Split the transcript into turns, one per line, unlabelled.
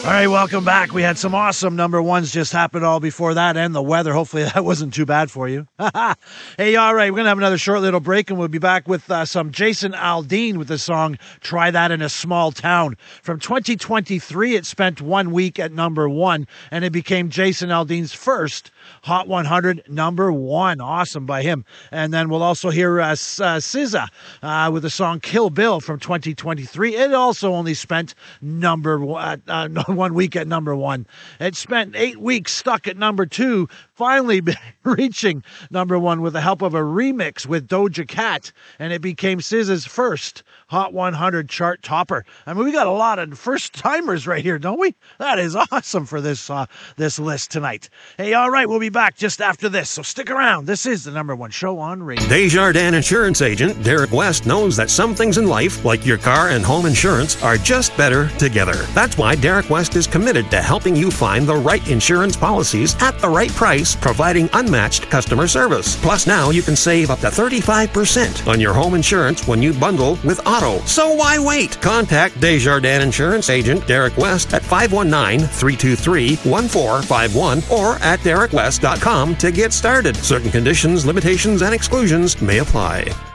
All right, welcome back. We had some awesome number ones just happen all before that, and the weather. Hopefully that wasn't too bad for you. Hey, all right, we're going to have another short little break, and we'll be back with some Jason Aldean with the song Try That in a Small Town. From 2023, it spent 1 week at number one, and it became Jason Aldean's first Hot 100 number one. Awesome by him. And then we'll also hear SZA with the song Kill Bill from 2023. It also only spent number 1 week at number one. It spent 8 weeks stuck at number two, finally reaching number one with the help of a remix with Doja Cat, and it became SZA's first Hot 100 chart topper. I mean, we got a lot of first-timers right here, don't we? That is awesome for this list tonight. Hey, all right, we'll be back just after this, so stick around. This is the number one show on radio.
Desjardins Insurance Agent Derek West knows that some things in life, like your car and home insurance, are just better together. That's why Derek West is committed to helping you find the right insurance policies at the right price, providing unmatched customer service. Plus, now you can save up to 35% on your home insurance when you bundle with auto. So why wait? Contact Desjardins Insurance Agent Derek West at 519-323-1451 or at DerekWest.com to get started. Certain conditions, limitations, and exclusions may apply.